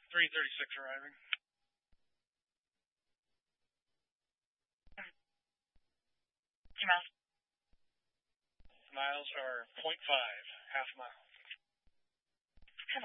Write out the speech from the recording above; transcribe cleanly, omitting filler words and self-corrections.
3:36 arriving. Two miles. Miles are .5, half mile.